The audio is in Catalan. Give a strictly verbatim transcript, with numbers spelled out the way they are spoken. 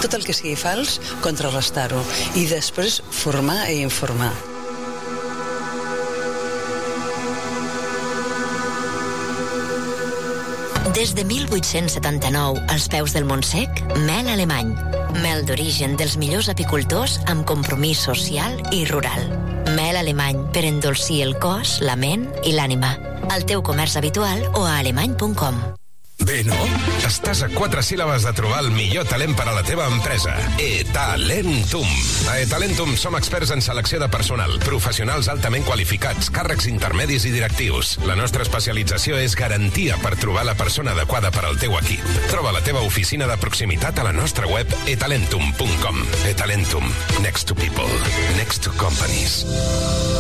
Tot el que sigui fals, contrarrestar-ho. I després formar i informar. Des de mil vuit-cents setanta-nou, als peus del Montsec, mel alemany. Mel d'origen dels millors apicultors amb compromís social i rural. Mel alemany per endolcir el cos, la ment i l'ànima. Al teu comerç habitual o a alemany punt com. Bé, no? Estàs a quatre síl·labes de trobar el millor talent per a la teva empresa. eTalentum. A eTalentum som experts en selecció de personal, professionals altament qualificats, càrrecs intermedis i directius. La nostra especialització és garantia per trobar la persona adequada per al teu equip. Troba la teva oficina de proximitat a la nostra web etalentum punt com. eTalentum. Next to people. Next to companies.